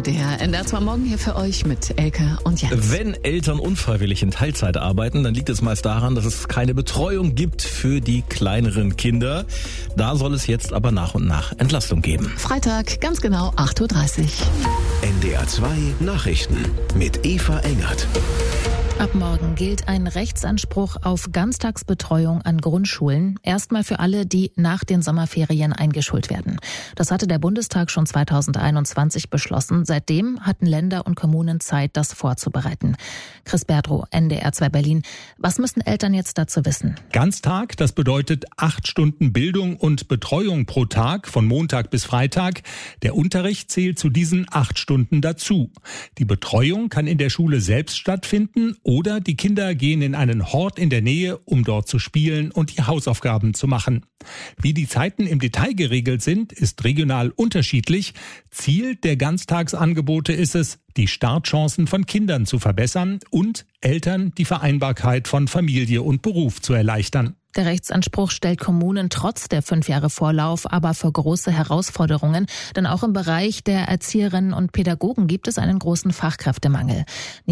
Der NDR2 Morgen hier für euch mit Elke und Jens. Wenn Eltern unfreiwillig in Teilzeit arbeiten, dann liegt es meist daran, dass es keine Betreuung gibt für die kleineren Kinder. Da soll es jetzt aber nach und nach Entlastung geben. Freitag, ganz genau 8.30 Uhr. NDR2 Nachrichten mit Eva Engert. Ab morgen gilt ein Rechtsanspruch auf Ganztagsbetreuung an Grundschulen. Erstmal für alle, die nach den Sommerferien eingeschult werden. Das hatte der Bundestag schon 2021 beschlossen. Seitdem hatten Länder und Kommunen Zeit, das vorzubereiten. Chris Berdrow, NDR2 Berlin. Was müssen Eltern jetzt dazu wissen? Ganztag, das bedeutet 8 Stunden Bildung und Betreuung pro Tag, von Montag bis Freitag. Der Unterricht zählt zu diesen 8 Stunden dazu. Die Betreuung kann in der Schule selbst stattfinden oder die Kinder gehen in einen Hort in der Nähe, um dort zu spielen und die Hausaufgaben zu machen. Wie die Zeiten im Detail geregelt sind, ist regional unterschiedlich. Ziel der Ganztagsangebote ist es, die Startchancen von Kindern zu verbessern und Eltern die Vereinbarkeit von Familie und Beruf zu erleichtern. Der Rechtsanspruch stellt Kommunen trotz der 5 Jahre Vorlauf aber vor große Herausforderungen. Denn auch im Bereich der Erzieherinnen und Pädagogen gibt es einen großen Fachkräftemangel.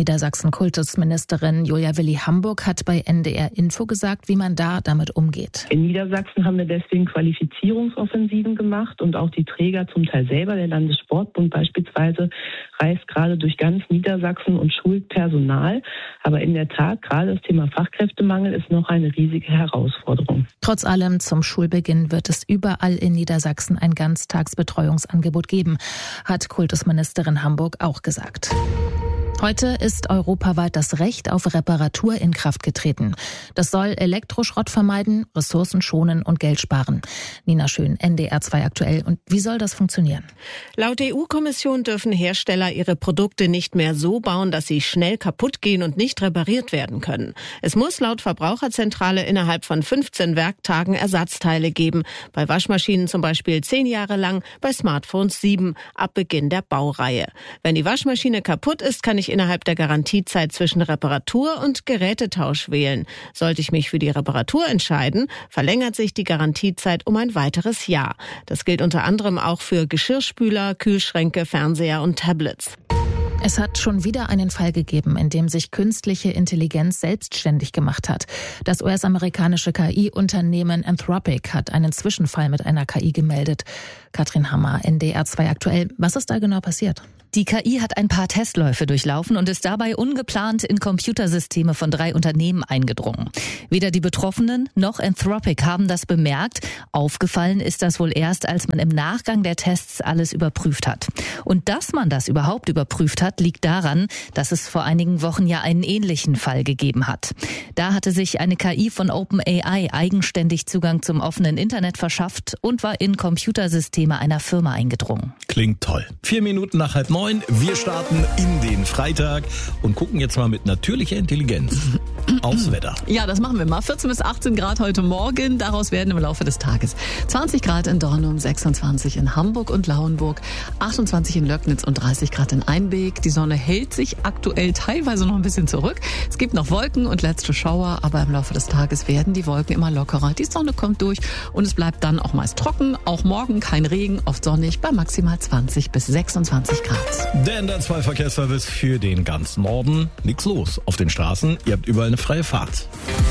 Niedersachsen-Kultusministerin Julia Willi-Hamburg hat bei NDR Info gesagt, wie man da damit umgeht. In Niedersachsen haben wir deswegen Qualifizierungsoffensiven gemacht und auch die Träger zum Teil selber, der Landessportbund beispielsweise, reist gerade durch ganz Niedersachsen und schult Personal. Aber in der Tat, gerade das Thema Fachkräftemangel ist noch eine riesige Herausforderung. Trotz allem, zum Schulbeginn wird es überall in Niedersachsen ein Ganztagsbetreuungsangebot geben, hat Kultusministerin Hamburg auch gesagt. Heute ist europaweit das Recht auf Reparatur in Kraft getreten. Das soll Elektroschrott vermeiden, Ressourcen schonen und Geld sparen. Nina Schön, NDR2 aktuell. Und wie soll das funktionieren? Laut EU-Kommission dürfen Hersteller ihre Produkte nicht mehr so bauen, dass sie schnell kaputt gehen und nicht repariert werden können. Es muss laut Verbraucherzentrale innerhalb von 15 Werktagen Ersatzteile geben. Bei Waschmaschinen zum Beispiel 10 Jahre lang, bei Smartphones 7 ab Beginn der Baureihe. Wenn die Waschmaschine kaputt ist, kann ich innerhalb der Garantiezeit zwischen Reparatur und Gerätetausch wählen. Sollte ich mich für die Reparatur entscheiden, verlängert sich die Garantiezeit um ein weiteres Jahr. Das gilt unter anderem auch für Geschirrspüler, Kühlschränke, Fernseher und Tablets. Es hat schon wieder einen Fall gegeben, in dem sich künstliche Intelligenz selbstständig gemacht hat. Das US-amerikanische KI-Unternehmen Anthropic hat einen Zwischenfall mit einer KI gemeldet. Katrin Hammer, NDR2 aktuell. Was ist da genau passiert? Die KI hat ein paar Testläufe durchlaufen und ist dabei ungeplant in Computersysteme von 3 Unternehmen eingedrungen. Weder die Betroffenen noch Anthropic haben das bemerkt. Aufgefallen ist das wohl erst, als man im Nachgang der Tests alles überprüft hat. Und dass man das überhaupt überprüft hat, liegt daran, dass es vor einigen Wochen ja einen ähnlichen Fall gegeben hat. Da hatte sich eine KI von OpenAI eigenständig Zugang zum offenen Internet verschafft und war in Computersysteme einer Firma eingedrungen. Klingt toll. 4 Minuten nach 8:30. Wir starten in den Freitag und gucken jetzt mal mit natürlicher Intelligenz aufs Wetter. Ja, das machen wir mal. 14 bis 18 Grad heute Morgen. Daraus werden im Laufe des Tages 20 Grad in Dornum, 26 in Hamburg und Lauenburg, 28 in Löcknitz und 30 Grad in Einbeek. Die Sonne hält sich aktuell teilweise noch ein bisschen zurück. Es gibt noch Wolken und letzte Schauer, aber im Laufe des Tages werden die Wolken immer lockerer. Die Sonne kommt durch und es bleibt dann auch meist trocken. Auch morgen kein Regen, oft sonnig bei maximal 20 bis 26 Grad. Der NDR2 Verkehrsservice für den ganzen Norden. Nix los auf den Straßen. Ihr habt überall eine freie Fahrt.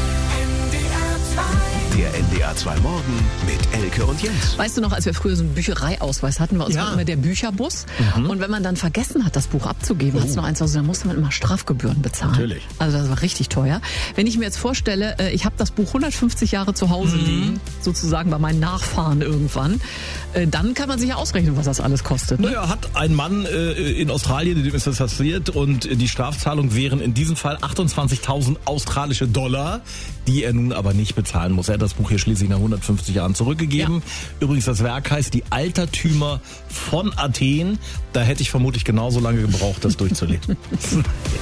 Der NDR2 Morgen mit Elke und Jens. Weißt du noch, als wir früher so einen Büchereiausweis hatten, bei uns war immer der Bücherbus. Und wenn man dann vergessen hat, das Buch abzugeben, hat es noch eins, also dann musste man immer Strafgebühren bezahlen. Natürlich. Also das war richtig teuer. Wenn ich mir jetzt vorstelle, ich habe das Buch 150 Jahre zu Hause liegen, sozusagen bei meinen Nachfahren irgendwann, dann kann man sich ja ausrechnen, was das alles kostet. Ne? Naja, hat ein Mann in Australien, dem ist das passiert, und die Strafzahlung wären in diesem Fall 28.000 australische Dollar, die er nun aber nicht bezahlen muss. Er hat das Buch hier schließlich nach 150 Jahren zurückgegeben. Ja. Übrigens, das Werk heißt Die Altertümer von Athen. Da hätte ich vermutlich genauso lange gebraucht, das durchzulesen.